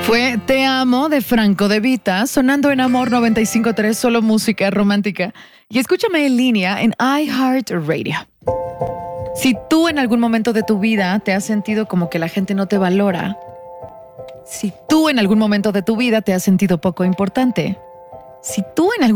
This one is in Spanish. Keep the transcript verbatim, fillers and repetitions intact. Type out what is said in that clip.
Fue Te Amo de Franco De Vita, sonando en Amor noventa y cinco punto tres, solo música romántica. Y escúchame en línea en iHeartRadio. Si tú en algún momento de tu vida te has sentido como que la gente no te valora, si tú en algún momento de tu vida te has sentido poco importante, si tú en algún